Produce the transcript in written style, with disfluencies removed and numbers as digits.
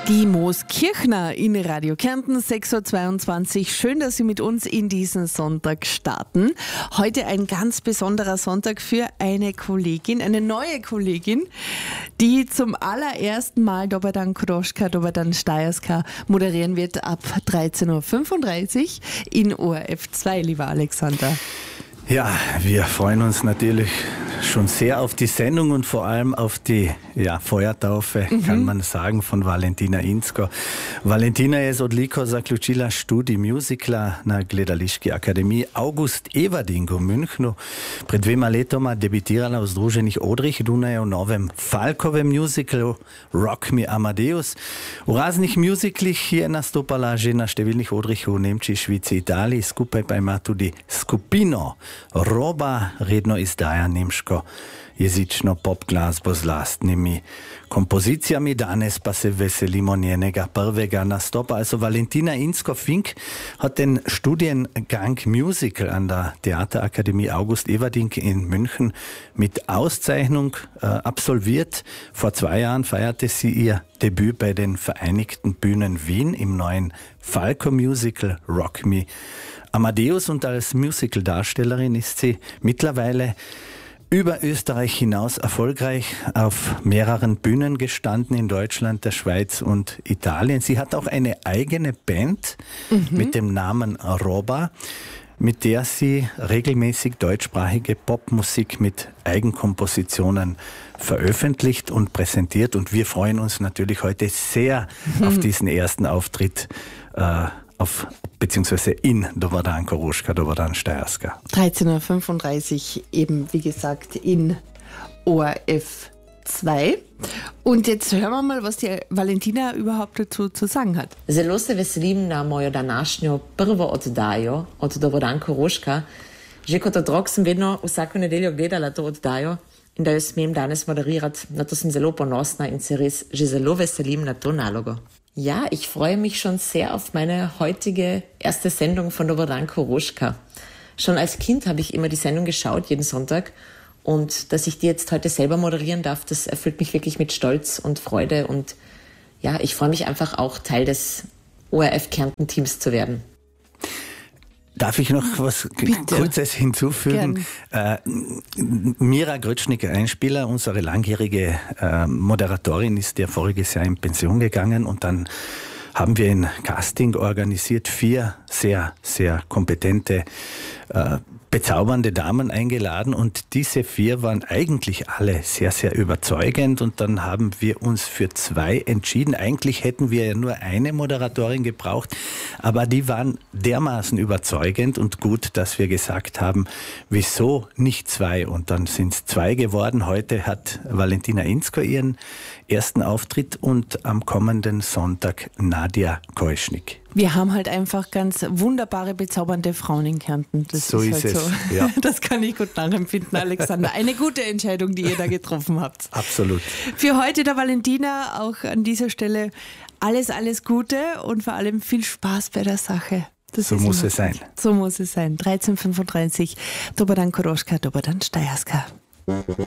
Die Mooskirchner in Radio Kärnten, 6.22 Uhr. Schön, dass Sie mit uns in diesen Sonntag starten. Heute ein ganz besonderer Sonntag für eine Kollegin, eine neue Kollegin, die zum allerersten Mal Dobar Koroschka, Dobar Stejerska moderieren wird ab 13.35 Uhr in ORF 2, lieber Alexander. Ja, wir freuen uns natürlich schon sehr auf die Sendung und vor allem auf die Feuertaufe, kann man sagen, von Valentina Inzko. Valentina je odliko zaključila študij muzikla na Gledališki akademiji August Everding v Münchnu. Pred 2 letoma debitirala v Združenih odrih Dunaja v novem Falkovem muziklu Rock Me Amadeus. V raznih muziklih je nastopala že na številnih odrih v Nemčiji, Švici, Italiji. Skupaj pa ima tudi skupino Roba, redno izdaja nemško jezično pop glasbo z lastnimi kompozicijami. Danes pa se veselimo njenega prvega nastopa. Also Valentina Inzko-Fink hat den Studiengang Musical an der Theaterakademie August Everding in München mit Auszeichnung absolviert. Vor 2 Jahren feierte sie ihr Debüt bei den Vereinigten Bühnen Wien im neuen Falco-Musical Rock Me Amadeus, und als Musical-Darstellerin ist sie mittlerweile über Österreich hinaus erfolgreich auf mehreren Bühnen gestanden in Deutschland, der Schweiz und Italien. Sie hat auch eine eigene Band mit dem Namen Roba, mit der sie regelmäßig deutschsprachige Popmusik mit Eigenkompositionen veröffentlicht und präsentiert. Und wir freuen uns natürlich heute sehr auf diesen ersten Auftritt beziehungsweise in Dobar Koroschka, Dobar Stejerska. 13.35 Uhr eben, wie gesagt, in ORF 2. Und jetzt hören wir mal, was die Valentina überhaupt dazu zu sagen hat. Zelo se veselim na mojo današnjo prvo oddajo od Dobar Koroška. Že kot otrok sem vedno vsako nedeljo gledala to oddajo in da jo smem danes moderirati. Na to sem zelo ponosna in se res že zelo veselim na to nalogo. Ja, ich freue mich schon sehr auf meine heutige erste Sendung von Dobar Koroschka. Schon als Kind habe ich immer die Sendung geschaut, jeden Sonntag. Und dass ich die jetzt heute selber moderieren darf, das erfüllt mich wirklich mit Stolz und Freude. Und ja, ich freue mich einfach auch, Teil des ORF Kärnten-Teams zu werden. Darf ich noch was Kurzes hinzufügen? Mira Grötschnick-Einspieler, unsere langjährige Moderatorin, ist ja voriges Jahr in Pension gegangen, und dann haben wir ein Casting organisiert, 4 sehr, sehr kompetente, bezaubernde Damen eingeladen, und diese 4 waren eigentlich alle sehr, sehr überzeugend, und dann haben wir uns für 2 entschieden. Eigentlich hätten wir ja nur eine Moderatorin gebraucht, aber die waren dermaßen überzeugend und gut, dass wir gesagt haben, wieso nicht 2? Und dann sind es 2 geworden. Heute hat Valentina Inzko ihren ersten Auftritt und am kommenden Sonntag Nadia Keuschnick. Wir haben halt einfach ganz wunderbare, bezaubernde Frauen in Kärnten. Das so ist es. So. Ja. Das kann ich gut nachempfinden, Alexander. Eine gute Entscheidung, die ihr da getroffen habt. Absolut. Für heute der Valentina auch an dieser Stelle alles Gute und vor allem viel Spaß bei der Sache. So muss es sein. So muss es sein. 13.35 Uhr, Dobar Koroschka, Dobar Stejerska.